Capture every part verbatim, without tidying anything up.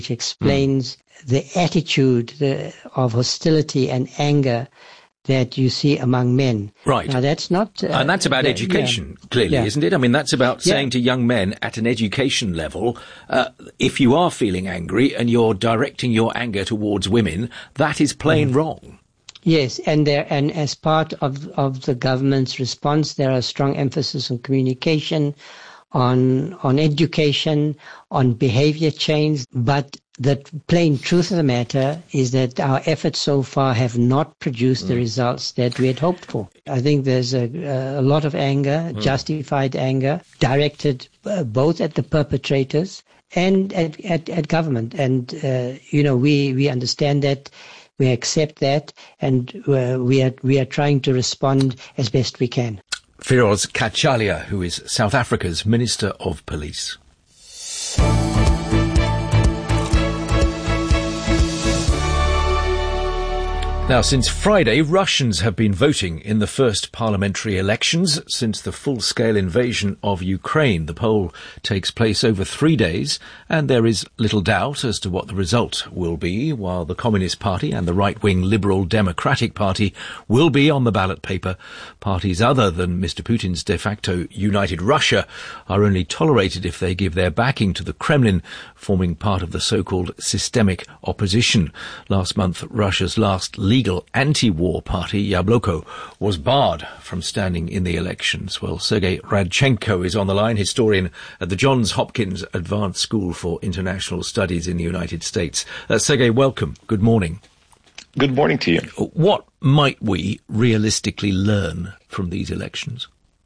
which explains mm. the attitude the, of hostility and anger that you see among men. Right. Now, that's not... Uh, and that's about the, education, yeah. clearly, yeah. isn't it? I mean, that's about yeah. saying to young men at an education level, uh, if you are feeling angry and you're directing your anger towards women, that is plain mm. wrong. Yes, and there, and as part of, of the government's response, there are strong emphasis on communication, on on education, on behavior change, but the plain truth of the matter is that our efforts so far have not produced mm. the results that we had hoped for. I think there's a, a lot of anger, mm. justified anger, directed uh, both at the perpetrators and at, at, at government. And, uh, you know, we, we understand that, we accept that, and uh, we are we are trying to respond as best we can. Firoz Kachalia, who is South Africa's Minister of Police. Now, since Friday, Russians have been voting in the first parliamentary elections since the full-scale invasion of Ukraine. The poll takes place over three days, and there is little doubt as to what the result will be, while the Communist Party and the right-wing Liberal Democratic Party will be on the ballot paper. Parties other than Mister Putin's de facto United Russia are only tolerated if they give their backing to the Kremlin, forming part of the so-called systemic opposition. Last month, Russia's last legal anti-war party, Yabloko, was barred from standing in the elections. Well, Sergei Radchenko is on the line, historian at the Johns Hopkins Advanced School for International Studies in the United States. Uh, Sergei, welcome. Good morning. Good morning to you. What might we realistically learn from these elections?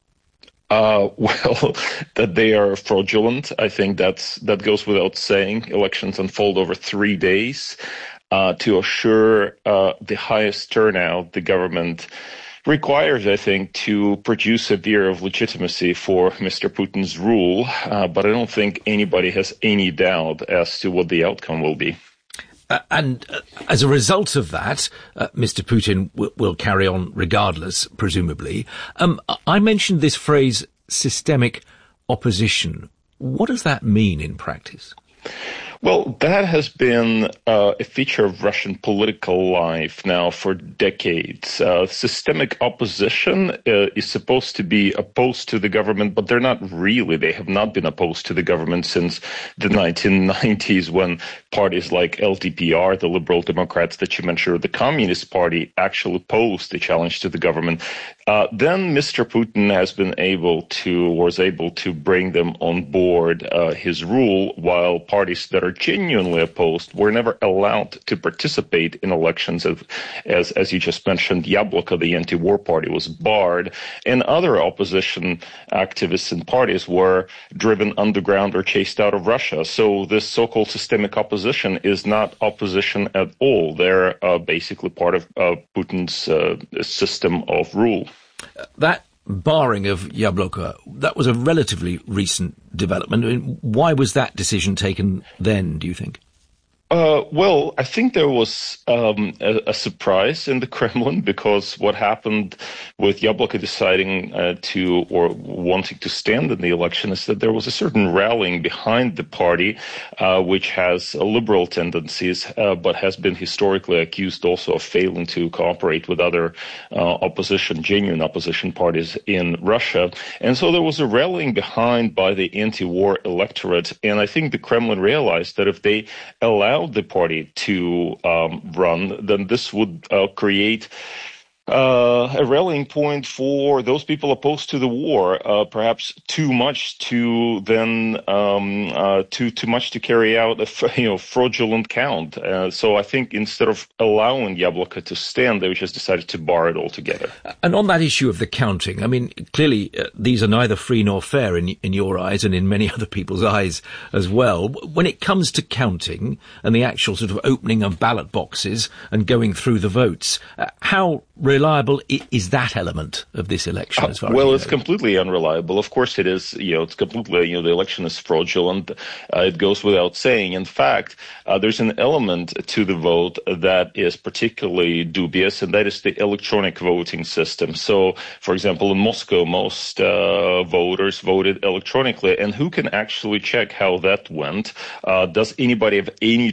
Uh, well, that they are fraudulent. I think that's, that goes without saying. Elections unfold over three days. Uh, to assure uh, the highest turnout, the government requires, I think, to produce a veneer of legitimacy for Mister Putin's rule. Uh, but I don't think anybody has any doubt as to what the outcome will be. Uh, and uh, as a result of that, uh, Mister Putin w- will carry on regardless, presumably. Um, I mentioned this phrase, systemic opposition. What does that mean in practice? Well, that has been uh, a feature of Russian political life now for decades. Uh, systemic opposition uh, is supposed to be opposed to the government, but they're not really. They have not been opposed to the government since the nineteen nineties, when parties like L D P R, the Liberal Democrats that you mentioned, or the Communist Party actually posed the challenge to the government. Uh, then Mister Putin has been able to, was able to bring them on board uh, his rule, while parties that are genuinely opposed were never allowed to participate in elections. As, as, as you just mentioned, Yabloko, the anti-war party, was barred, and other opposition activists and parties were driven underground or chased out of Russia. So this so-called systemic opposition is not opposition at all. They're uh, basically part of uh, Putin's uh, system of rule. That barring of Yabloko, that was a relatively recent development. I mean, why was that decision taken then, do you think? Uh, well, I think there was um, a, a surprise in the Kremlin, because what happened with Yabloko deciding uh, to, or wanting to stand in the election, is that there was a certain rallying behind the party, uh, which has uh, liberal tendencies, uh, but has been historically accused also of failing to cooperate with other uh, opposition, genuine opposition parties in Russia. And so there was a rallying behind by the anti-war electorate, and I think the Kremlin realized that if they allowed the party to um, run, then this would uh, create uh, a rallying point for those people opposed to the war, uh, perhaps too much to then um, uh, too too much to carry out a you know fraudulent count. Uh, so I think instead of allowing Yabloko to stand, they just decided to bar it altogether. And on that issue of the counting, I mean, clearly uh, these are neither free nor fair in in your eyes and in many other people's eyes as well. When it comes to counting and the actual sort of opening of ballot boxes and going through the votes, uh, how reliable is that element of this election? As far well, as it's completely unreliable. Of course it is. You know, it's completely, you know, the election is fraudulent. Uh, it goes without saying. In fact, uh, there's an element to the vote that is particularly dubious, and that is the electronic voting system. So, for example, in Moscow, most uh, voters voted electronically, and who can actually check how that went? Uh, does anybody have any